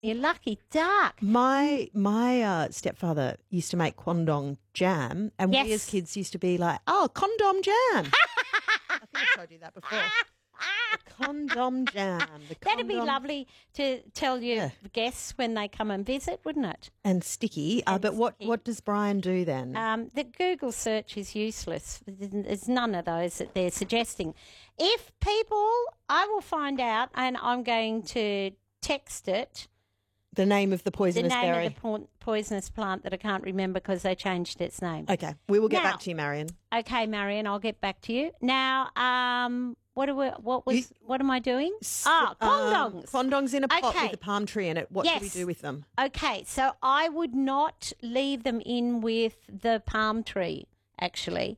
You lucky duck. My stepfather used to make Kwandong jam, and we as Yes. kids used to be like, "Oh, condom jam." I think I told you that before. The condom jam. That'd be condom- lovely to tell your Yeah. guests when they come and visit, wouldn't it? and sticky. And But sticky. what does Brian do then? The Google search is useless. There's none of those that they're suggesting. If people, I will find out, and I'm going to text it, The name of the the poisonous name berry. of the poisonous plant that I can't remember because they changed its name. Okay, we will get Now- back to you, Marion. Okay, Marion, I'll get back to you. Now, what am I doing? Kwandongs. Kwandongs in a pot Okay. with a palm tree in it. What do we Yes. do with them? Okay, so I would not leave them in with the palm tree, actually.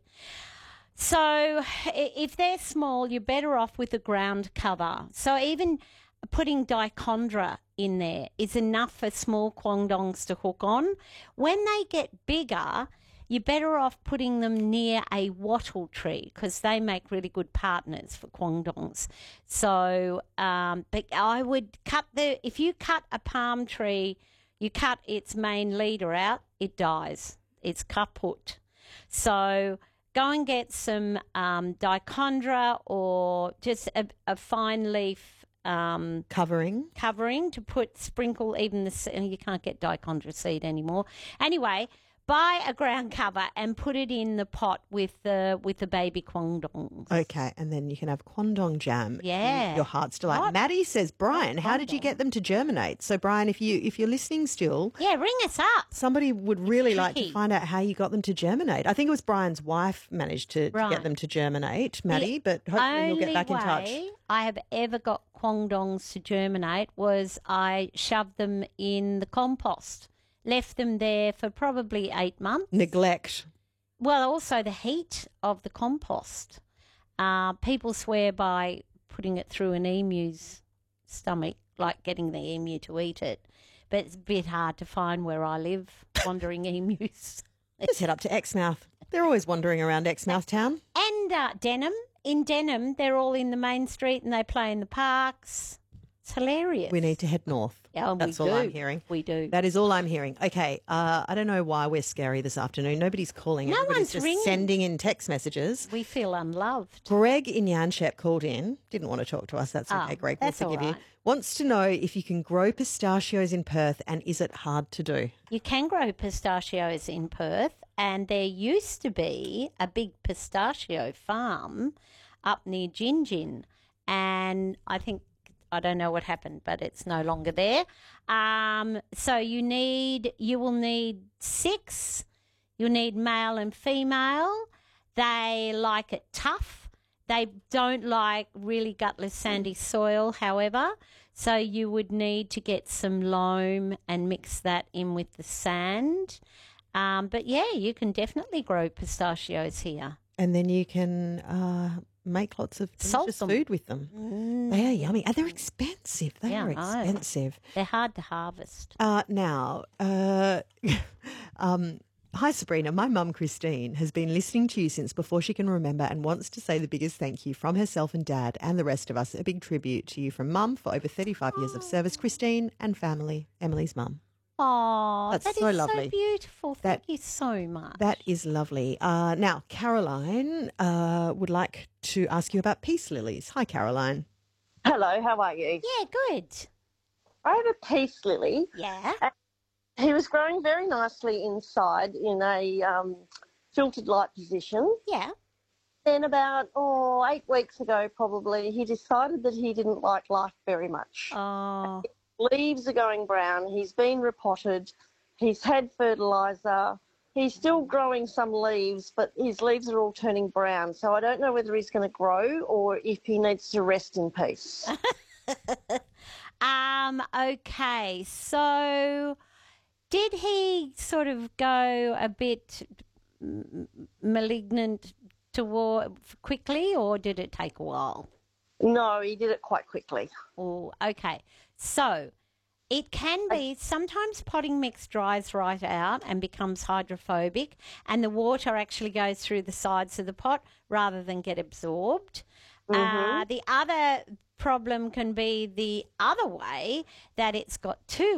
So if they're small, you're better off with the ground cover. So even putting dichondra in there is enough for small kwandongs to hook on. When they get bigger, you're better off putting them near a wattle tree because they make really good partners for kwandongs. So, but I would if you cut a palm tree, you cut its main leader out, it dies. It's kaput. So go and get some dichondra or just a fine leaf Covering. covering to sprinkle even you can't get dichondra seed anymore. Anyway, buy a ground cover and put it in the pot with the baby kwandongs. Okay, and then you can have Kwandong jam. Yeah. Your heart's delight. What? Maddie says, Brian, how did you Kwandong. get them to germinate? So, Brian, if you're listening still, Yeah, ring us up. somebody would really like to tricky. find out how you got them to germinate. I think it was Brian's wife managed to Right. get them to germinate, Maddie, but hopefully you'll get back in touch. Only way I have ever got kwandongs to germinate was I shoved them in the compost, left them there for probably 8 months. Neglect. Well, also the heat of the compost. People swear by putting it through an emu's stomach, like getting the emu to eat it. But it's a bit hard to find where I live, wandering emus. Just head up to Exmouth. They're always wandering around Exmouth town. And Denham. In Denham, they're all in the main street and they play in the parks. It's hilarious. We need to head north. Yeah, That's we all do. I'm hearing. We do. That is all I'm hearing. Okay, I don't know why we're scary this afternoon. Nobody's calling. No Everybody's one's just ringing. sending in text messages. We feel unloved. Greg in Yanchep called in. Didn't want to talk to us. That's Oh, okay, Greg. that's we'll all forgive you. right. Wants to know if you can grow pistachios in Perth and is it hard to do? You can grow pistachios in Perth, and there used to be a big pistachio farm up near Gingin, and I don't know what happened, but it's no longer there. So you will need 6. You'll need male and female. They like it tough. They don't like really gutless sandy soil, however. So you would need to get some loam and mix that in with the sand. But yeah, you can definitely grow pistachios here. And then you can make lots of Salt delicious them. food with them. They are yummy. And they're expensive. They Yeah, are I know. expensive. They're hard to harvest. Now, hi Sabrina, my mum Christine has been listening to you since before she can remember and wants to say the biggest thank you from herself and Dad and the rest of us. A big tribute to you from Mum for over 35 years of service, Christine and family, Emily's mum. Oh, That's that is so lovely. beautiful. Thank That- you so much. That is lovely. Now, Caroline would like to ask you about peace lilies. Hi, Caroline. Hello, how are you? Yeah, good. I have a peace lily. Yeah. He was growing very nicely inside in a filtered light position. Yeah. Then about 8 weeks ago probably, he decided that he didn't like life very much. Oh, Leaves are going brown. He's been repotted. He's had fertiliser. He's still growing some leaves, but his leaves are all turning brown. So I don't know whether he's going to grow or if he needs to rest in peace. okay. So did he sort of go a bit malignant quickly, or did it take a while? No, he did it quite quickly. Oh, okay. So it can be sometimes potting mix dries right out and becomes hydrophobic, and the water actually goes through the sides of the pot rather than get absorbed. The other problem can be the other way, that it's got too